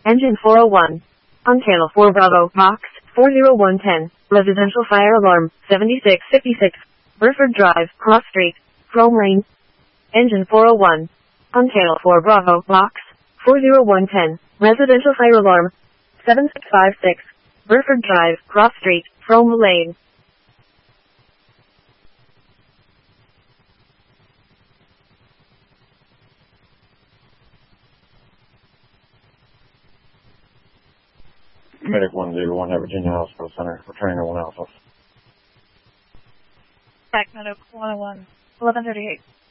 Engine 401. On channel 4 Bravo, box 40110. Residential fire alarm 7656. Burford Drive, Cross Street, Chrome Lane. Engine 401. On channel 4 Bravo, box 40110. Residential fire alarm 7656. Burford Drive, Cross Street, Frome Lane. Medic 101 at Virginia Hospital Center, returning to 1 Alpha. Medic 101, 1138.